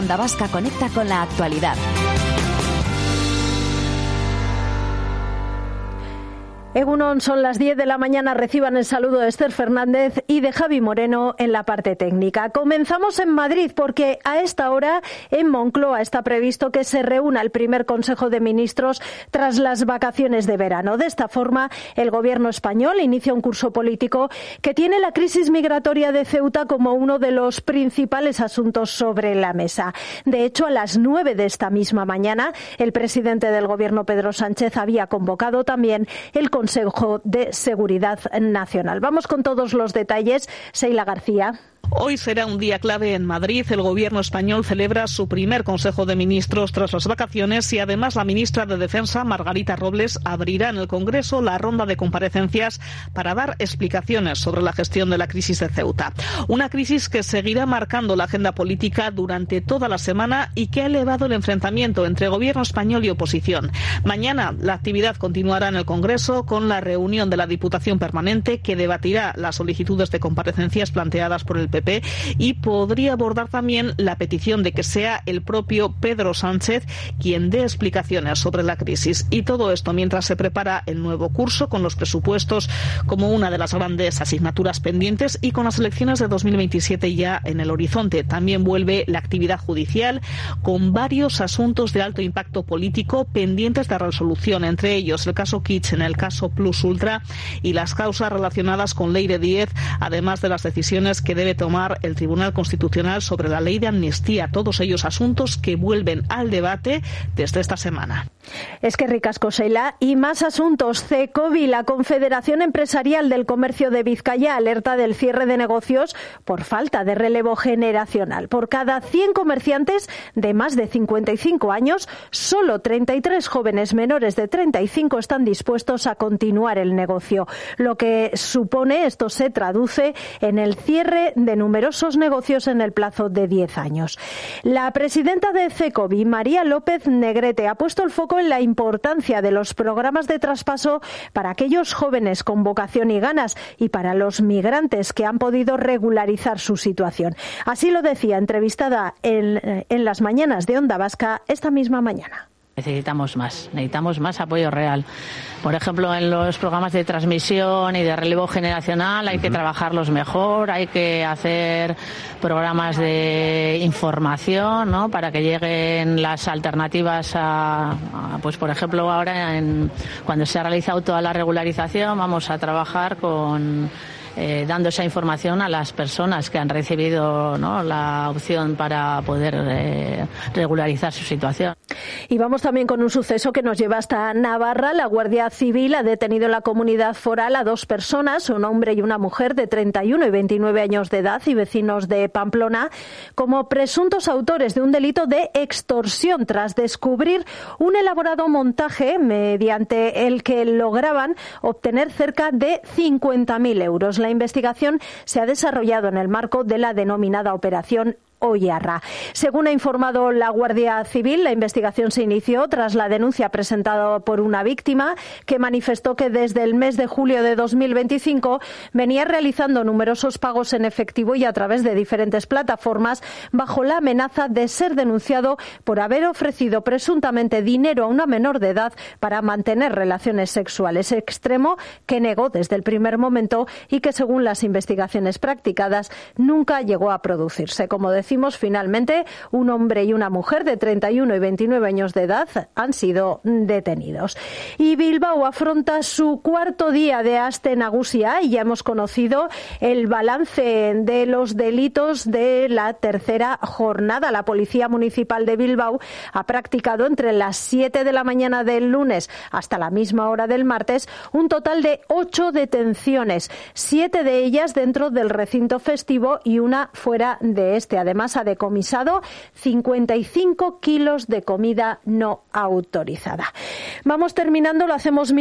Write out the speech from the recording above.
Onda Vasca conecta con la actualidad. Egunon, son las 10 de la mañana. Reciban el saludo de Esther Fernández y de Javi Moreno en la parte técnica. Comenzamos en Madrid porque a esta hora en Moncloa está previsto que se reúna el primer Consejo de Ministros tras las vacaciones de verano. De esta forma, el Gobierno español inicia un curso político que tiene la crisis migratoria de Ceuta como uno de los principales asuntos sobre la mesa. De hecho, a las 9 de esta misma mañana, el presidente del Gobierno, Pedro Sánchez, había convocado también el Consejo de Seguridad Nacional. Vamos con todos los detalles. Seila García. Hoy será un día clave en Madrid. El Gobierno español celebra su primer Consejo de Ministros tras las vacaciones y además la ministra de Defensa, Margarita Robles, abrirá en el Congreso la ronda de comparecencias para dar explicaciones sobre la gestión de la crisis de Ceuta. Una crisis que seguirá marcando la agenda política durante toda la semana y que ha elevado el enfrentamiento entre Gobierno español y oposición. Mañana la actividad continuará en el Congreso con la reunión de la Diputación Permanente que debatirá las solicitudes de comparecencias planteadas por el PP y podría abordar también la petición de que sea el propio Pedro Sánchez quien dé explicaciones sobre la crisis. Y todo esto mientras se prepara el nuevo curso con los presupuestos como una de las grandes asignaturas pendientes y con las elecciones de 2027 ya en el horizonte. También vuelve la actividad judicial con varios asuntos de alto impacto político pendientes de resolución, entre ellos el caso Kitchen, el caso Plus Ultra y las causas relacionadas con Leire Díez, además de las decisiones que debe tomar el Tribunal Constitucional sobre la ley de amnistía. Todos ellos asuntos que vuelven al debate desde esta semana. Es que ricasco, Seila. Y más asuntos. CECOBI, la Confederación Empresarial del Comercio de Vizcaya, alerta del cierre de negocios por falta de relevo generacional. Por cada 100 comerciantes de más de 55 años, solo 33 jóvenes menores de 35 están dispuestos a continuar el negocio. Lo que supone, esto se traduce en el cierre de numerosos negocios en el plazo de 10 años. La presidenta de CECOBI, María López Negrete, ha puesto el foco en la importancia de los programas de traspaso para aquellos jóvenes con vocación y ganas y para los migrantes que han podido regularizar su situación. Así lo decía entrevistada en las mañanas de Onda Vasca esta misma mañana. Necesitamos más apoyo real. Por ejemplo, en los programas de transmisión y de relevo generacional hay que trabajarlos mejor, hay que hacer programas de información, ¿no?, para que lleguen las alternativas pues por ejemplo, ahora cuando se ha realizado toda la regularización vamos a trabajar con dando esa información a las personas que han recibido, ¿no?, la opción para poder regularizar su situación. Y vamos también con un suceso que nos lleva hasta Navarra. La Guardia Civil ha detenido en la comunidad foral a 2 personas, un hombre y una mujer de 31 y 29 años de edad y vecinos de Pamplona, como presuntos autores de un delito de extorsión tras descubrir un elaborado montaje mediante el que lograban obtener cerca de 50.000 euros. La investigación se ha desarrollado en el marco de la denominada Operación Oyarra. Según ha informado la Guardia Civil, la investigación se inició tras la denuncia presentada por una víctima que manifestó que desde el mes de julio de 2025 venía realizando numerosos pagos en efectivo y a través de diferentes plataformas bajo la amenaza de ser denunciado por haber ofrecido presuntamente dinero a una menor de edad para mantener relaciones sexuales, extremo que negó desde el primer momento y que según las investigaciones practicadas nunca llegó a producirse. Como decía, finalmente, un hombre y una mujer de 31 y 29 años de edad han sido detenidos. Y Bilbao afronta su 4.º día de Aste Nagusia y ya hemos conocido el balance de los delitos de la 3ª jornada. La Policía Municipal de Bilbao ha practicado entre las 7 de la mañana del lunes hasta la misma hora del martes un total de 8 detenciones, 7 de ellas dentro del recinto festivo y una fuera de este. Además, ha decomisado 55 kilos de comida no autorizada. Vamos terminando, lo hacemos